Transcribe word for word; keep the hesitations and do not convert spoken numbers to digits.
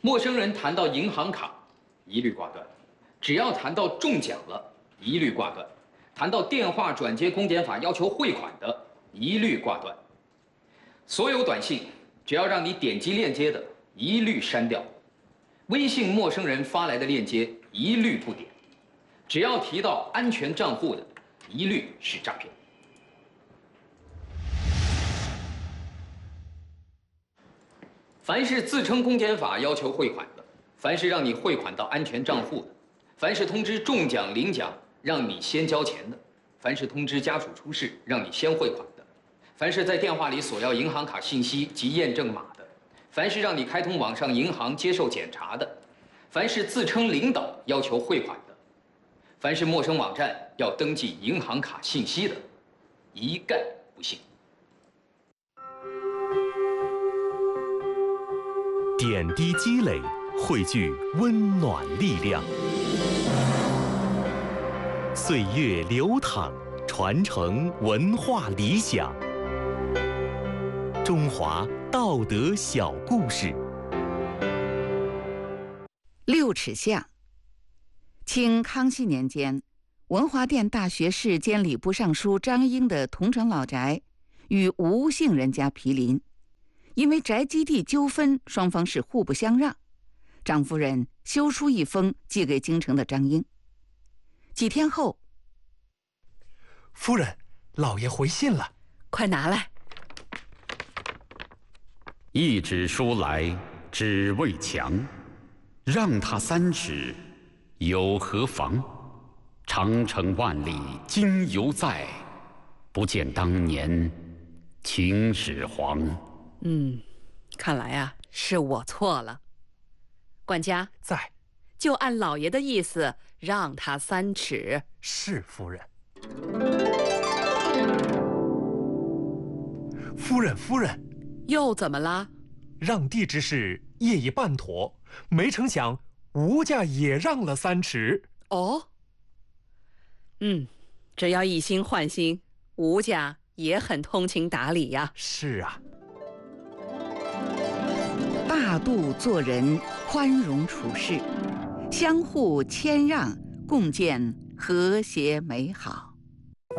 陌生人谈到银行卡，一律挂断；只要谈到中奖了，一律挂断；谈到电话转接公检法要求汇款的，一律挂断。所有短信只要让你点击链接的，一律删掉；微信陌生人发来的链接，一律不点；只要提到安全账户的，一律是诈骗。 凡是自称公检法要求汇款的，凡是让你汇款到安全账户的，凡是通知中奖领奖让你先交钱的，凡是通知家属出事让你先汇款的，凡是在电话里索要银行卡信息及验证码的，凡是让你开通网上银行接受检查的，凡是自称领导要求汇款的，凡是陌生网站要登记银行卡信息的，一概不信。 点滴积累，汇聚温暖力量；岁月流淌，传承文化理想。中华道德小故事。 六尺巷。清康熙年间，文华殿大学士兼礼部尚书张英的桐城老宅，与吴姓人家毗邻。 因为宅基地纠纷，双方是互不相让。张夫人修书一封，寄给京城的张英。几天后， 夫人，老爷回信了， 快拿来。 一纸书来，只为墙，让他三尺，有何妨？长城万里今犹在，不见当年秦始皇。 嗯，看来啊，是我错了。管家在， 就按老爷的意思，让他三尺。 是夫人。夫人，夫人， 又怎么了？ 让地之事业已办妥，没成想吴家也让了三尺。 哦，嗯，只要一心换心，吴家也很通情达理呀。 是啊。 大度做人，宽容处事，相互谦让，共建和谐美好。